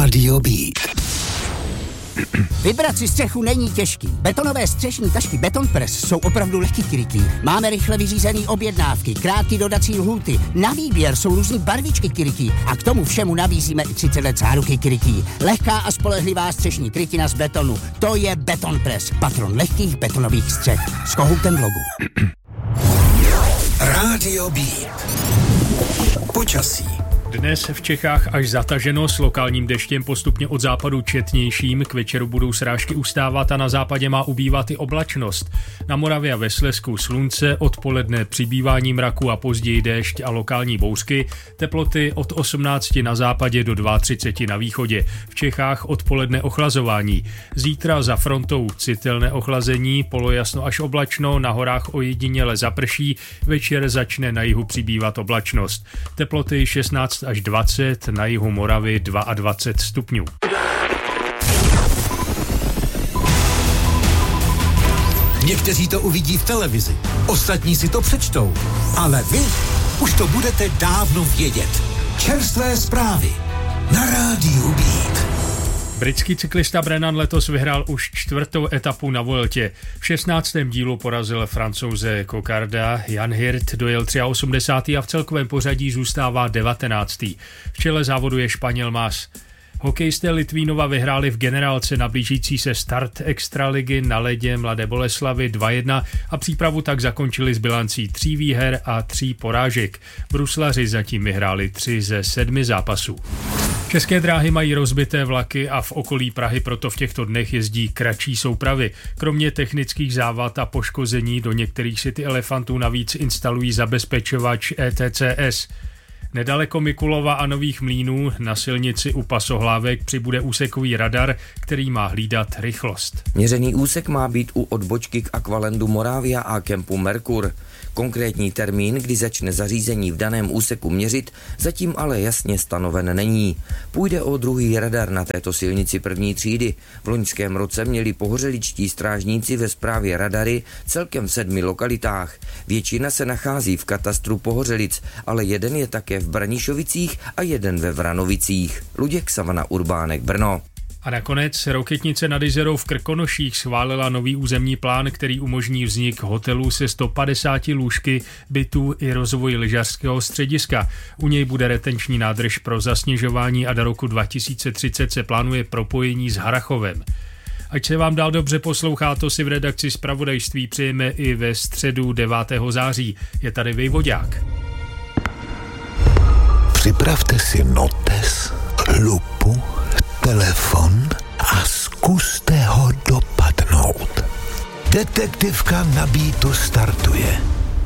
Rádio Beat. Vybrat si střechu není těžký. Betonové střešní tašky Beton Press jsou opravdu lehký krytí. Máme rychle vyřízený objednávky, krátké dodací lhůty. Na výběr jsou různý barvičky krytí a k tomu všemu nabízíme i 30 let záruky krytí. Lehká a spolehlivá střešní krytina z betonu. To je Beton Press, patron lehkých betonových střech. S kohoutem v logu. Rádio Beat. Počasí. Dnes v Čechách až zataženo, s lokálním deštěm postupně od západu četnějším. K večeru budou srážky ustávat a na západě má ubývat i oblačnost. Na Moravě a ve Slezsku slunce, odpoledne přibývání mraku a později déšť a lokální bouřky. Teploty od 18 na západě do 32 na východě. V Čechách odpoledne ochlazování. Zítra za frontou citelné ochlazení, polojasno až oblačno, na horách ojediněle zaprší, večer začne na jihu přibývat oblačnost. Teploty 16 až 20, na jihu Moravy 22 stupňů. Někteří to uvidí v televizi, ostatní si to přečtou, ale vy už to budete dávno vědět. Čerstvé zprávy na Rádiu Beat. Britský cyklista Brennan letos vyhrál už 4. etapu na Vueltě. V 16. dílu porazil Francouze Cocarda. Jan Hirt dojel 83. a v celkovém pořadí zůstává 19. V čele závodu je Španěl Mas. Hokejisté Litvínova vyhráli v generálce na blížící se start extraligy na ledě Mladé Boleslavi 2-1 a přípravu tak zakončili s bilancí 3 výher a 3 porážek. Bruslaři zatím vyhráli 3 ze 7 zápasů. České dráhy mají rozbité vlaky a v okolí Prahy proto v těchto dnech jezdí kratší soupravy. Kromě technických závad a poškození do některých City Elefantů navíc instalují zabezpečovač ETCS. Nedaleko Mikulova a Nových Mlýnů na silnici u Pasohlávek přibude úsekový radar, který má hlídat rychlost. Měřený úsek má být u odbočky k Aqualandu Moravia a kempu Merkur. Konkrétní termín, kdy začne zařízení v daném úseku měřit, zatím ale jasně stanoven není. Půjde o druhý radar na této silnici první třídy. V loňském roce měli pohořeličtí strážníci ve správě radary celkem v 7 lokalitách. Většina se nachází v katastru Pohořelic, ale jeden je také v Branišovicích a jeden ve Vranovicích. Luděk Savana Urbánek, Brno. A nakonec Roketnice nad Izerou v Krkonoších schválila nový územní plán, který umožní vznik hotelu se 150 lůžky, bytů i rozvoj lyžařského střediska. U něj bude retenční nádrž pro zasněžování a do roku 2030 se plánuje propojení s Harrachovem. Ať se vám dál dobře poslouchá, to si v redakci zpravodajství přejeme i ve středu 9. září. Je tady Vejvodák. Připravte si notes, lupu, telefon a zkuste ho dopadnout. Detektivka na Beatu startuje.